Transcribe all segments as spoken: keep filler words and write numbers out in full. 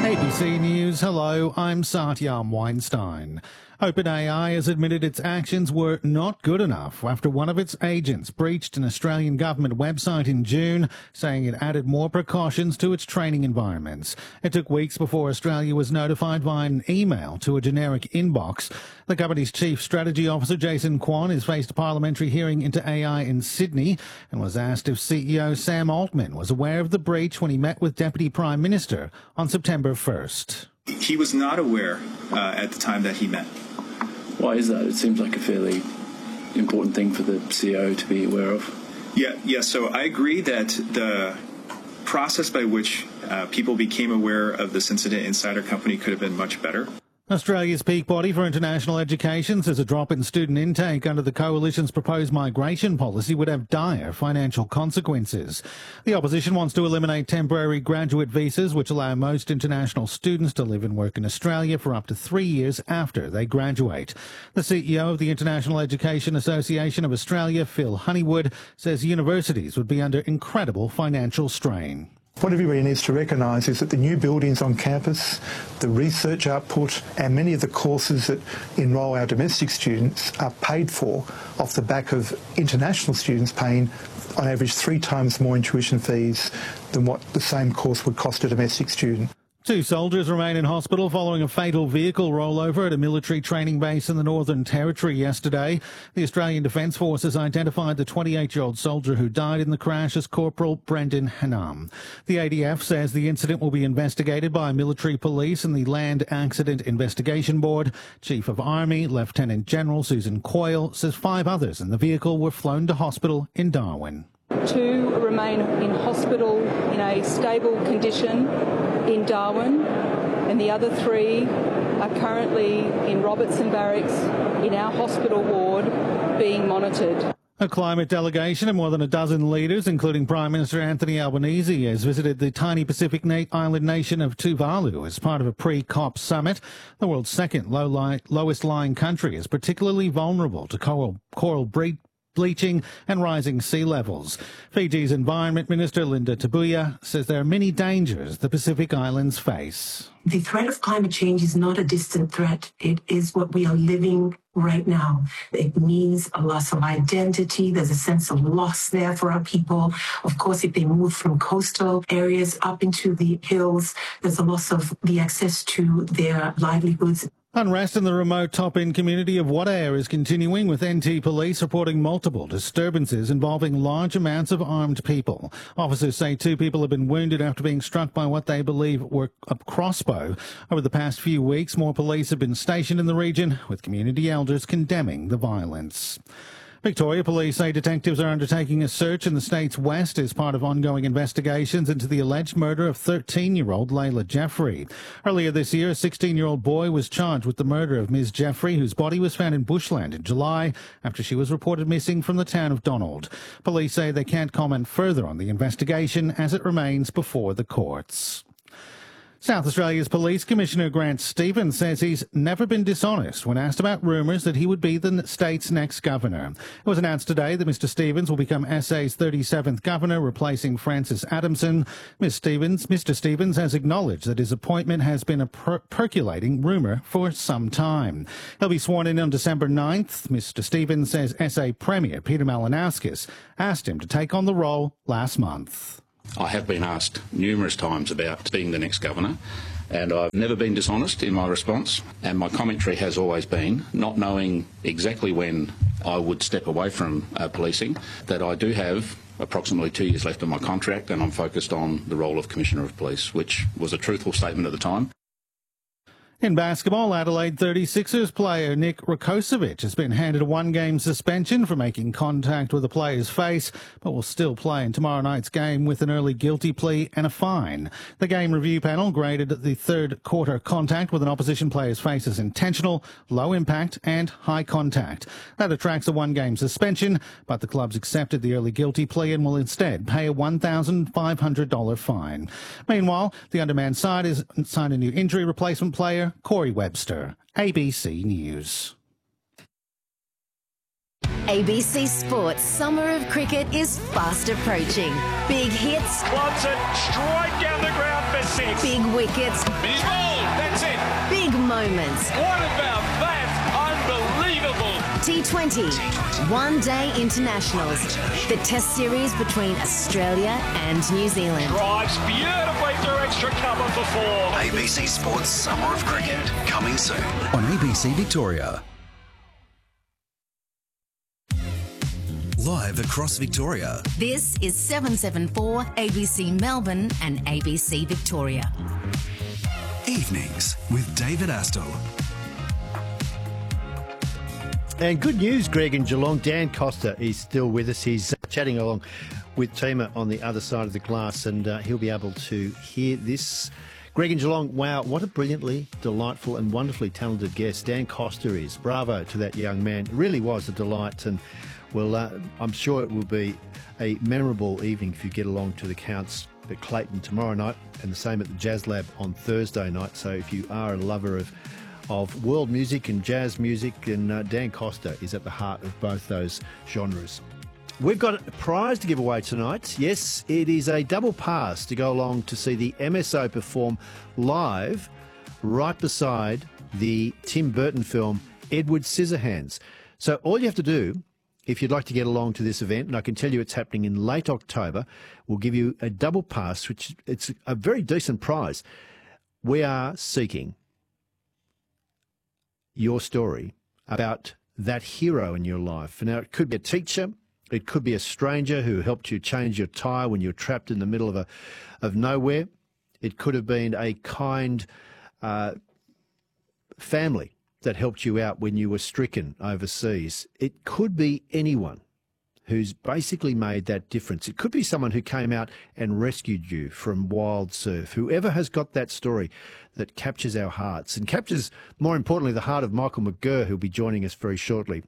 A B C News, hello, I'm Satyam Weinstein. OpenAI has admitted its actions were not good enough after one of its agents breached an Australian government website in June, saying it added more precautions to its training environments. It took weeks before Australia was notified via an email to a generic inbox. The company's chief strategy officer, Jason Kwon, has faced a parliamentary hearing into A I in Sydney and was asked if C E O Sam Altman was aware of the breach when he met with Deputy Prime Minister on September first. He was not aware uh, at the time that he met. Why is that? It seems like a fairly important thing for the C E O to be aware of. Yeah, yeah. So I agree that the process by which uh, people became aware of this incident inside our company could have been much better. Australia's peak body for international education says a drop in student intake under the coalition's proposed migration policy would have dire financial consequences. The opposition wants to eliminate temporary graduate visas, which allow most international students to live and work in Australia for up to three years after they graduate. The C E O of the International Education Association of Australia, Phil Honeywood, says universities would be under incredible financial strain. What everybody needs to recognise is that the new buildings on campus, the research output and many of the courses that enrol our domestic students are paid for off the back of international students paying on average three times more in tuition fees than what the same course would cost a domestic student. Two soldiers remain in hospital following a fatal vehicle rollover at a military training base in the Northern Territory yesterday. The Australian Defence Forces identified the twenty-eight-year-old soldier who died in the crash as Corporal Brendan Hanam. The A D F says the incident will be investigated by military police and the Land Accident Investigation Board. Chief of Army Lieutenant General Susan Coyle says five others in the vehicle were flown to hospital in Darwin. Two remain in hospital in a stable condition in Darwin, and the other three are currently in Robertson Barracks in our hospital ward being monitored. A climate delegation of more than a dozen leaders, including Prime Minister Anthony Albanese, has visited the tiny Pacific island nation of Tuvalu as part of a pre-COP summit. The world's second low lowest-lying country is particularly vulnerable to coral, coral breach bleaching and rising sea levels. Fiji's Environment Minister Linda Tabuya says there are many dangers the Pacific Islands face. The threat of climate change is not a distant threat. It is what we are living right now. It means a loss of identity. There's a sense of loss there for our people. Of course, if they move from coastal areas up into the hills, there's a loss of the access to their livelihoods. Unrest in the remote top-end community of Wadair is continuing, with N T police reporting multiple disturbances involving large amounts of armed people. Officers say two people have been wounded after being struck by what they believe were a crossbow. Over the past few weeks, more police have been stationed in the region, with community elders condemning the violence. Victoria Police say detectives are undertaking a search in the state's west as part of ongoing investigations into the alleged murder of thirteen-year-old Layla Jeffrey. Earlier this year, a sixteen-year-old boy was charged with the murder of Miz Jeffrey, whose body was found in bushland in July after she was reported missing from the town of Donald. Police say they can't comment further on the investigation as it remains before the courts. South Australia's Police Commissioner Grant Stevens says he's never been dishonest when asked about rumours that he would be the state's next governor. It was announced today that Mr Stevens will become S A's thirty-seventh governor, replacing Francis Adamson. Miz Stevens, Mr Stevens has acknowledged that his appointment has been a per- percolating rumour for some time. He'll be sworn in on December ninth. Mr Stevens says S A Premier Peter Malinauskas asked him to take on the role last month. I have been asked numerous times about being the next governor, and I've never been dishonest in my response, and my commentary has always been, not knowing exactly when I would step away from uh, policing, that I do have approximately two years left on my contract and I'm focused on the role of Commissioner of Police, which was a truthful statement at the time. In basketball, Adelaide thirty-sixers player Nick Rakocevic has been handed a one-game suspension for making contact with a player's face, but will still play in tomorrow night's game with an early guilty plea and a fine. The game review panel graded the third quarter contact with an opposition player's face as intentional, low impact and high contact. That attracts a one-game suspension, but the clubs accepted the early guilty plea and will instead pay a one thousand five hundred dollars fine. Meanwhile, the undermanned side has signed a new injury replacement player, Corey Webster. A B C News. A B C Sports Summer of Cricket is fast approaching. Big hits. Clubs it straight down the ground for six. Big wickets. He's bowled. That's it. Big moments. What about that? Unbelievable. T twenty. One Day Internationals. The Test series between Australia and New Zealand. Drives beautifully through extra cover for four. A B C Sports Summer of Cricket. Coming soon on A B C Victoria. Live across Victoria. This is seven seven four A B C Melbourne and A B C Victoria. Evenings with David Astle. And good news, Greg in Geelong. Dan Costa is still with us. He's chatting along with Tima on the other side of the glass, and uh, he'll be able to hear this. Greg in Geelong, wow, what a brilliantly, delightful and wonderfully talented guest Dan Costa is. Bravo to that young man. It really was a delight, and well, uh, I'm sure it will be a memorable evening if you get along to the Counts at Clayton tomorrow night, and the same at the Jazz Lab on Thursday night. So if you are a lover of of world music and jazz music, and uh, Dan Costa is at the heart of both those genres. We've got a prize to give away tonight. Yes, it is a double pass to go along to see the M S O perform live right beside the Tim Burton film Edward Scissorhands. So all you have to do, if you'd like to get along to this event, and I can tell you it's happening in late October, we'll give you a double pass, which it's a very decent prize. We are seeking your story about that hero in your life. Now, it could be a teacher, it could be a stranger who helped you change your tyre when you're trapped in the middle of a of nowhere. It could have been a kind uh, family that helped you out when you were stricken overseas. It could be anyone who's basically made that difference. It could be someone who came out and rescued you from wild surf. Whoever has got that story that captures our hearts and captures, more importantly, the heart of Michael McGurr, who'll be joining us very shortly.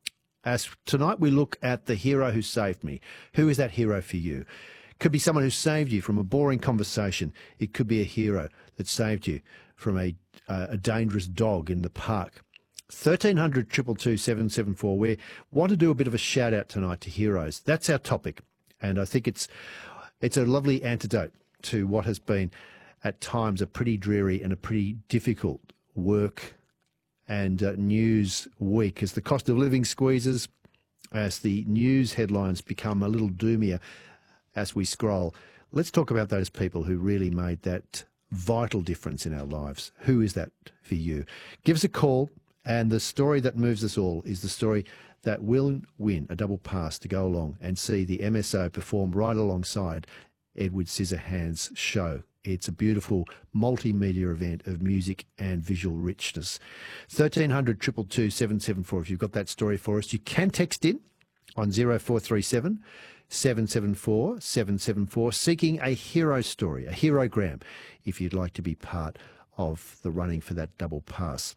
As tonight we look at the hero who saved me. Who is that hero for you? Could be someone who saved you from a boring conversation. It could be a hero that saved you from a, uh, a dangerous dog in the park. thirteen hundred, two two two, seven seven four. We want to do a bit of a shout out tonight to heroes. That's our topic. And I think it's it's a lovely antidote to what has been at times a pretty dreary and a pretty difficult work and uh, news week as the cost of living squeezes, as the news headlines become a little doomier as we scroll. Let's talk about those people who really made that vital difference in our lives. Who is that for you? Give us a call. And the story that moves us all is the story that will win a double pass to go along and see the M S O perform right alongside Edward Scissorhands' show. It's a beautiful multimedia event of music and visual richness. thirteen hundred, two two two, seven seven four. If you've got that story for us, you can text in on zero four three seven, seven seven four, seven seven four, seeking a hero story, a herogram, if you'd like to be part of the running for that double pass.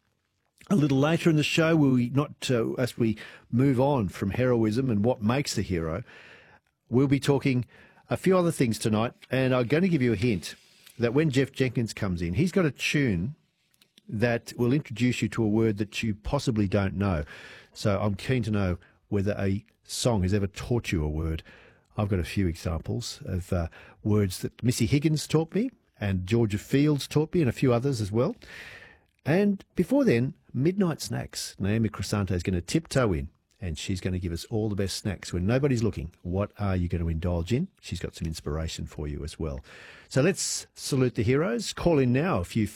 A little later in the show, will we not, uh, as we move on from heroism and what makes the hero, we'll be talking a few other things tonight, and I'm going to give you a hint that when Jeff Jenkins comes in, he's got a tune that will introduce you to a word that you possibly don't know. So I'm keen to know whether a song has ever taught you a word. I've got a few examples of uh, words that Missy Higgins taught me, and Georgia Fields taught me, and a few others as well. And before then, Midnight Snacks. Naomi Crescente is going to tiptoe in, and she's going to give us all the best snacks when nobody's looking. What are you going to indulge in? She's got some inspiration for you as well. So let's salute the heroes. Call in now if you